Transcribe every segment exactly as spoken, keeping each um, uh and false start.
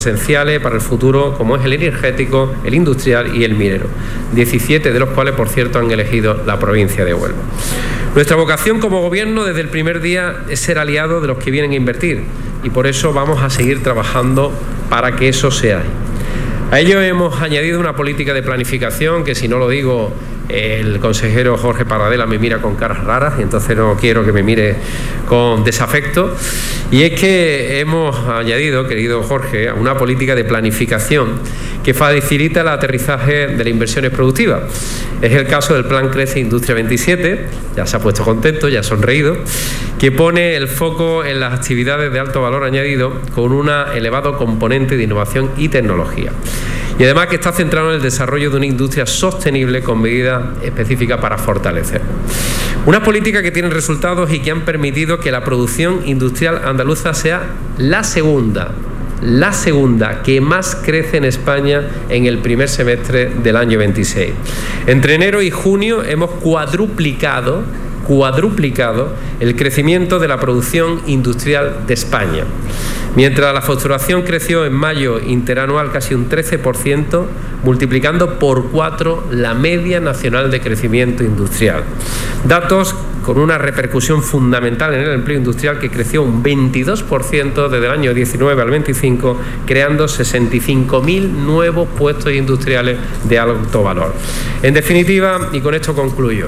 esenciales para el futuro, como es el energético, el industrial y el minero, diecisiete de los cuales, por cierto, han elegido la provincia de Huelva. Nuestra vocación como gobierno desde el primer día es ser aliado de los que vienen a invertir y por eso vamos a seguir trabajando para que eso sea. A ello hemos añadido una política de planificación que, si no lo digo, el consejero Jorge Paradela me mira con caras raras y entonces no quiero que me mire con desafecto. Y es que hemos añadido, querido Jorge, una política de planificación que facilita el aterrizaje de las inversiones productivas. Es el caso del Plan Crece Industria veintisiete, ya se ha puesto contento, ya ha sonreído, que pone el foco en las actividades de alto valor añadido con un elevado componente de innovación y tecnología. Y además que está centrado en el desarrollo de una industria sostenible con medidas específicas para fortalecer. Una política que tiene resultados y que han permitido que la producción industrial andaluza sea la segunda, la segunda que más crece en España en el primer semestre del año veintiséis. Entre enero y junio hemos cuadruplicado, cuadruplicado el crecimiento de la producción industrial de España. Mientras la facturación creció en mayo interanual casi un trece por ciento, multiplicando por cuatro la media nacional de crecimiento industrial. Datos con una repercusión fundamental en el empleo industrial, que creció un veintidós por ciento desde el año diecinueve al veinticinco, creando sesenta y cinco mil nuevos puestos industriales de alto valor. En definitiva, y con esto concluyo,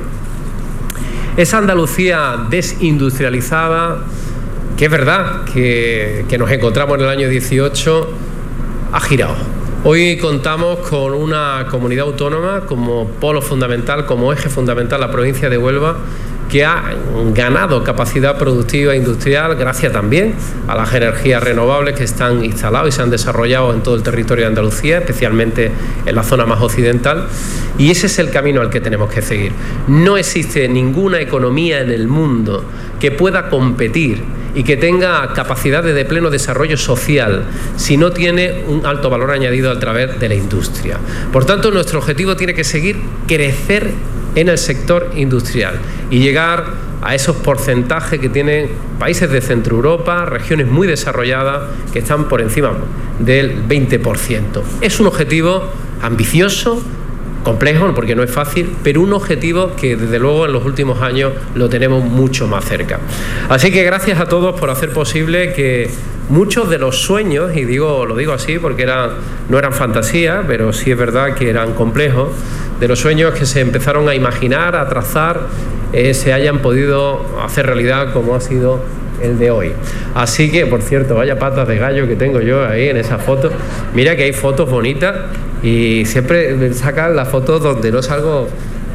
esa Andalucía desindustrializada, que es verdad que, que nos encontramos en el año dieciocho, ha girado. Hoy contamos con una comunidad autónoma como polo fundamental, como eje fundamental, la provincia de Huelva, que ha ganado capacidad productiva industrial gracias también a las energías renovables que están instaladas y se han desarrollado en todo el territorio de Andalucía, especialmente en la zona más occidental, y ese es el camino al que tenemos que seguir. No existe ninguna economía en el mundo que pueda competir y que tenga capacidades de pleno desarrollo social si no tiene un alto valor añadido a través de la industria. Por tanto, nuestro objetivo tiene que seguir crecer en el sector industrial y llegar a esos porcentajes que tienen países de Centro Europa, regiones muy desarrolladas, que están por encima del veinte por ciento. Es un objetivo ambicioso, complejo, porque no es fácil, pero un objetivo que desde luego en los últimos años lo tenemos mucho más cerca. Así que gracias a todos por hacer posible que muchos de los sueños, y digo, lo digo así porque eran, no eran fantasías, pero sí es verdad que eran complejos, de los sueños que se empezaron a imaginar, a trazar, eh, se hayan podido hacer realidad, como ha sido el de hoy. Así que, por cierto, vaya patas de gallo que tengo yo ahí en esa foto. Mira que hay fotos bonitas y siempre me sacan las fotos donde no salgo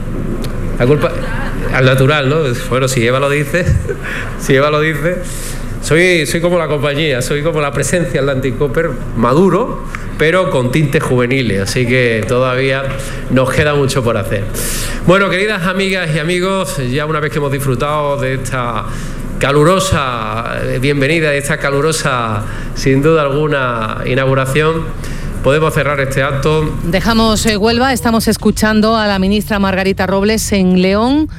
la culpa al natural, ¿no? Bueno, si Eva lo dice, si Eva lo dice, soy, soy como la compañía, soy como la presencia Atlantic Copper, maduro, pero con tintes juveniles, así que todavía nos queda mucho por hacer. Bueno, queridas amigas y amigos, ya una vez que hemos disfrutado de esta calurosa bienvenida, de esta calurosa, sin duda alguna, inauguración, podemos cerrar este acto. Dejamos eh, Huelva, estamos escuchando a la ministra Margarita Robles en León.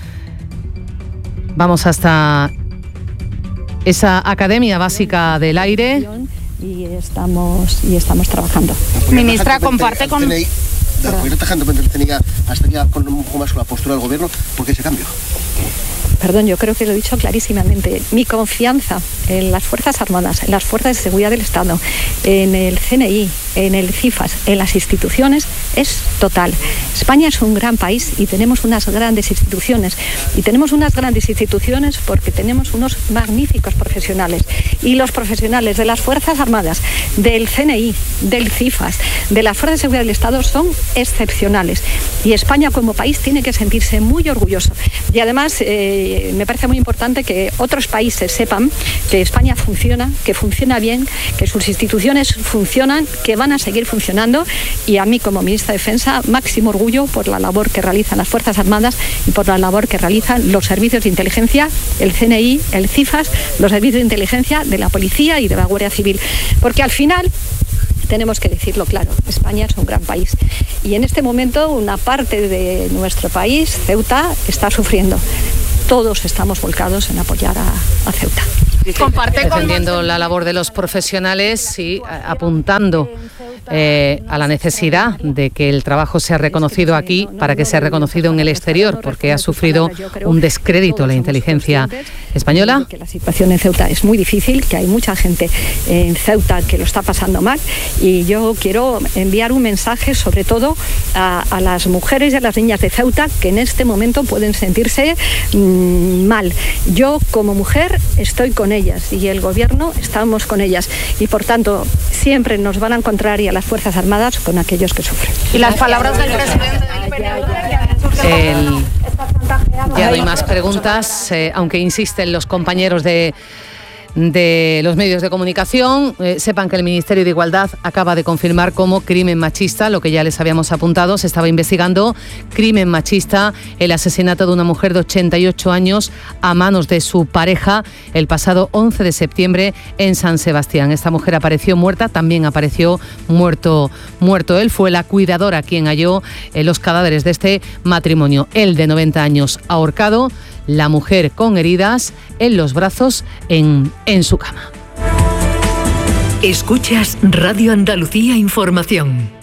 Vamos hasta esa Academia Básica del Aire. Y estamos, y estamos trabajando. Ministra, comparte con... La gobierno tenía hasta ya con un poco más con la postura del gobierno, ¿por qué ese cambio? Perdón, yo creo que lo he dicho clarísimamente. Mi confianza en las Fuerzas Armadas, en las Fuerzas de Seguridad del Estado, en el C N I, en el CIFAS, en las instituciones, es total. España es un gran país y tenemos unas grandes instituciones. Y tenemos unas grandes instituciones porque tenemos unos magníficos profesionales. Y los profesionales de las Fuerzas Armadas, del C N I, del CIFAS, de las Fuerzas de Seguridad del Estado son excepcionales. Y España como país tiene que sentirse muy orgulloso. Y además, eh, me parece muy importante que otros países sepan que España funciona, que funciona bien, que sus instituciones funcionan, que van a seguir funcionando, y a mí como ministra de Defensa, máximo orgullo por la labor que realizan las Fuerzas Armadas y por la labor que realizan los servicios de inteligencia, el C N I, el CIFAS, los servicios de inteligencia de la Policía y de la Guardia Civil, porque al final tenemos que decirlo claro, España es un gran país y en este momento una parte de nuestro país, Ceuta, está sufriendo. todos estamos volcados en apoyar a, a Ceuta. Comparte defendiendo la labor de los profesionales y apuntando eh, a la necesidad de que el trabajo sea reconocido aquí para que sea reconocido en el exterior, porque ha sufrido un descrédito la inteligencia española. Que la situación en Ceuta es muy difícil, que hay mucha gente en Ceuta que lo está pasando mal, y yo quiero enviar un mensaje sobre todo a, a las mujeres y a las niñas de Ceuta que en este momento pueden sentirse mmm, mal. Yo como mujer estoy con ellas y el gobierno estamos con ellas, y por tanto siempre nos van a encontrar, y a las Fuerzas Armadas, con aquellos que sufren. Y las palabras del presidente del P N V. El... Ya no hay más preguntas, eh, aunque insisten los compañeros de de los medios de comunicación. Eh, sepan que el Ministerio de Igualdad acaba de confirmar como crimen machista lo que ya les habíamos apuntado. Se estaba investigando crimen machista, el asesinato de una mujer de ochenta y ocho años a manos de su pareja el pasado once de septiembre en San Sebastián. Esta mujer apareció muerta, también apareció muerto, muerto él. Fue la cuidadora quien halló eh, los cadáveres de este matrimonio. Él, de noventa años, ahorcado, la mujer con heridas en los brazos en, en su cama. Escuchas Radio Andalucía Información.